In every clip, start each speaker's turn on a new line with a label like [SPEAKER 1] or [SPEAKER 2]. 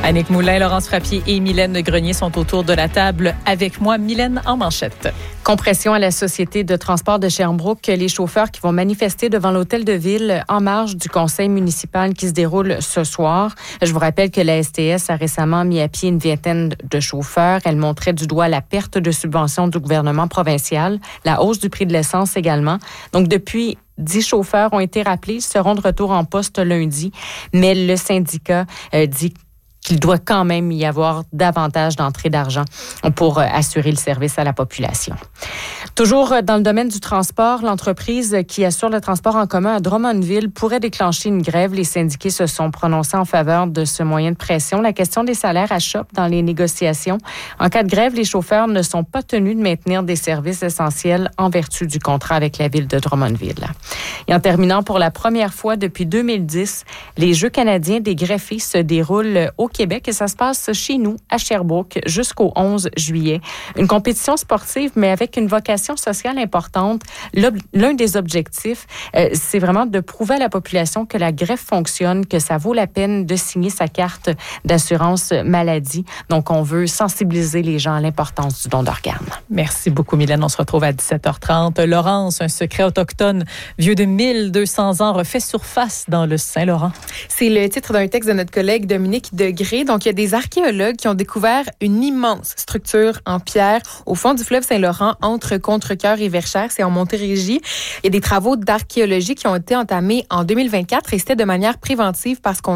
[SPEAKER 1] Annick Moulin, Laurence Frappier et Mylène Grenier sont autour de la table avec moi. Mylène, en manchette.
[SPEAKER 2] Compression à la Société de transport de Sherbrooke. Les chauffeurs qui vont manifester devant l'hôtel de ville en marge du conseil municipal qui se déroule ce soir. Je vous rappelle que la STS a récemment mis à pied une vingtaine de chauffeurs. Elle montrait du doigt la perte de subventions du gouvernement provincial, la hausse du prix de l'essence également. Donc, depuis 10 chauffeurs ont été rappelés, seront de retour en poste lundi, mais le syndicat dit qu'il doit quand même y avoir davantage d'entrées d'argent pour assurer le service à la population. Toujours dans le domaine du transport, l'entreprise qui assure le transport en commun à Drummondville pourrait déclencher une grève. Les syndiqués se sont prononcés en faveur de ce moyen de pression. La question des salaires achoppe dans les négociations. En cas de grève, les chauffeurs ne sont pas tenus de maintenir des services essentiels en vertu du contrat avec la ville de Drummondville. Et en terminant, pour la première fois depuis 2010, les Jeux canadiens des greffés se déroulent au Québec et ça se passe chez nous, à Sherbrooke, jusqu'au 11 juillet. Une compétition sportive, mais avec une vocation sociale importante. L'un des objectifs, c'est vraiment de prouver à la population que la greffe fonctionne, que ça vaut la peine de signer sa carte d'assurance maladie. Donc, on veut sensibiliser les gens à l'importance du don d'organes.
[SPEAKER 1] Merci beaucoup, Mylène. On se retrouve à 17h30. Laurence, un secret autochtone vieux de 1200 ans refait surface dans le Saint-Laurent.
[SPEAKER 3] C'est le titre d'un texte de notre collègue Dominique Degré. Donc, il y a des archéologues qui ont découvert une immense structure en pierre au fond du fleuve Saint-Laurent entre Contrecœur et Verchères. C'est en Montérégie. Il y a des travaux d'archéologie qui ont été entamés en 2024 et c'était de manière préventive parce qu'on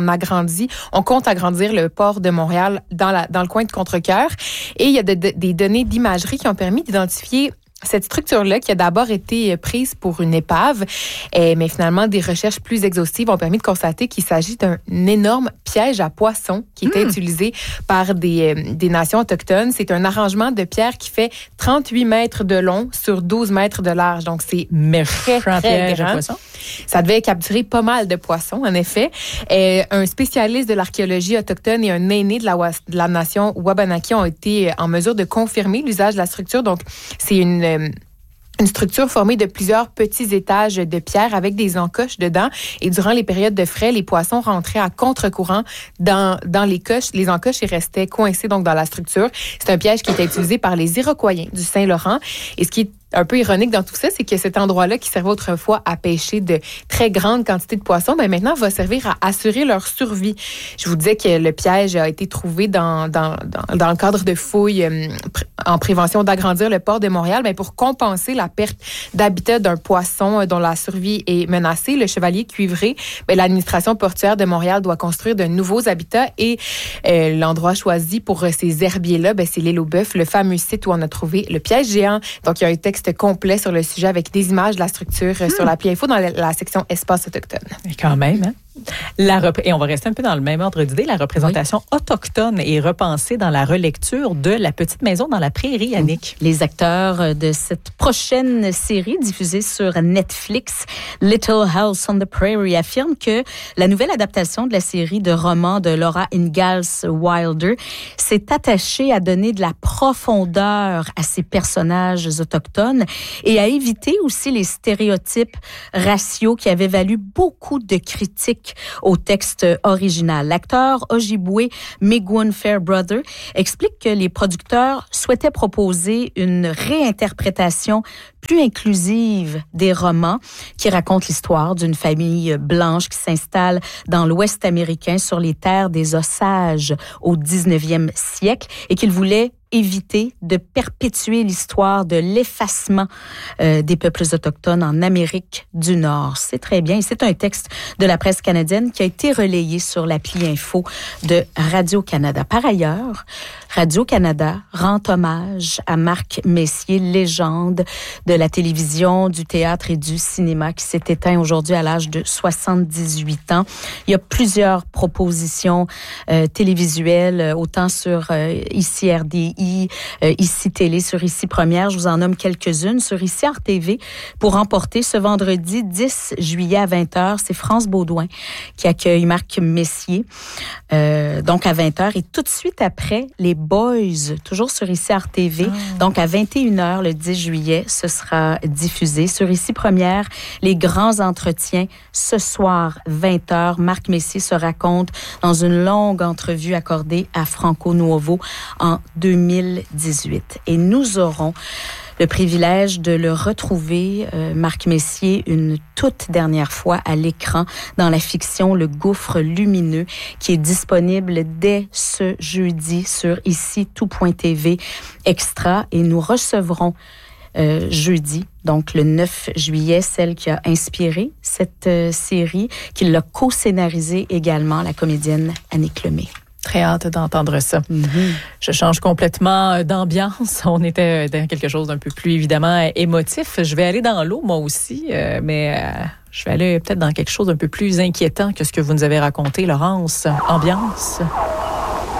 [SPEAKER 3] compte agrandir le port de Montréal dans le coin de Contrecœur. Et il y a des données d'imagerie qui ont permis d'identifier cette structure-là, qui a d'abord été prise pour une épave, mais finalement, des recherches plus exhaustives ont permis de constater qu'il s'agit d'un énorme piège à poissons qui était utilisé par des nations autochtones. C'est un arrangement de pierre qui fait 38 mètres de long sur 12 mètres de large. Donc, c'est très, très grand. Ça devait capturer pas mal de poissons, en effet. Un spécialiste de l'archéologie autochtone et un aîné de la nation Wabanaki ont été en mesure de confirmer l'usage de la structure. Donc, c'est une structure formée de plusieurs petits étages de pierre avec des encoches dedans. Et durant les périodes de frais, les poissons rentraient à contre-courant dans les encoches et restaient coincés donc dans la structure. C'est un piège qui était utilisé par les Iroquois du Saint-Laurent. Et ce qui est un peu ironique dans tout ça, c'est que cet endroit-là qui servait autrefois à pêcher de très grandes quantités de poissons, maintenant va servir à assurer leur survie. Je vous disais que le piège a été trouvé dans le cadre de fouilles en prévention d'agrandir le port de Montréal, pour compenser la perte d'habitat d'un poisson dont la survie est menacée. Le Chevalier Cuivré, l'administration portuaire de Montréal doit construire de nouveaux habitats et l'endroit choisi pour ces herbiers-là, c'est l'île aux Bœufs, le fameux site où on a trouvé le piège géant. Donc, il y a un texte complet sur le sujet avec des images de la structure sur l'appli Info dans la section Espace autochtone.
[SPEAKER 1] Et quand même, hein? Et on va rester un peu dans le même ordre d'idée. La représentation autochtone est repensée dans la relecture de La Petite Maison dans la Prairie, Annick.
[SPEAKER 4] Les acteurs de cette prochaine série diffusée sur Netflix, Little House on the Prairie, affirment que la nouvelle adaptation de la série de romans de Laura Ingalls Wilder s'est attachée à donner de la profondeur à ces personnages autochtones et à éviter aussi les stéréotypes raciaux qui avaient valu beaucoup de critiques au texte original. L'acteur Ojibwe Miigwech Fairbrother explique que les producteurs souhaitaient proposer une réinterprétation plus inclusive des romans qui racontent l'histoire d'une famille blanche qui s'installe dans l'Ouest américain sur les terres des Osages au 19e siècle et qu'ils voulaient éviter de perpétuer l'histoire de l'effacement des peuples autochtones en Amérique du Nord. C'est très bien. C'est un texte de la presse canadienne qui a été relayé sur l'appli Info de Radio-Canada. Par ailleurs, Radio-Canada rend hommage à Marc Messier, légende de la télévision, du théâtre et du cinéma, qui s'est éteint aujourd'hui à l'âge de 78 ans. Il y a plusieurs propositions télévisuelles, autant sur ICI RDI, ICI Télé, sur ICI Première. Je vous en nomme quelques-unes. Sur ICI Art TV, pour remporter ce vendredi 10 juillet à 20h, c'est France Baudouin qui accueille Marc Messier, donc à 20h. Et tout de suite après, les Boys, toujours sur ICI Art TV. Donc, à 21h, le 10 juillet, ce sera diffusé. Sur ICI Première, les grands entretiens. Ce soir, 20h, Marc Messier se raconte dans une longue entrevue accordée à Franco Nuovo en 2018. Et nous aurons le privilège de le retrouver, Marc Messier, une toute dernière fois à l'écran dans la fiction Le Gouffre lumineux, qui est disponible dès ce jeudi sur ICI Tout.tv Extra. Et nous recevrons jeudi, donc le 9 juillet, celle qui a inspiré cette série, qui l'a co-scénarisée également, la comédienne Annick Lemay.
[SPEAKER 1] Très hâte d'entendre ça. Je change complètement d'ambiance. On était dans quelque chose d'un peu plus, évidemment, émotif. Je vais aller dans l'eau, moi aussi, mais je vais aller peut-être dans quelque chose d'un peu plus inquiétant que ce que vous nous avez raconté, Laurence. Ambiance.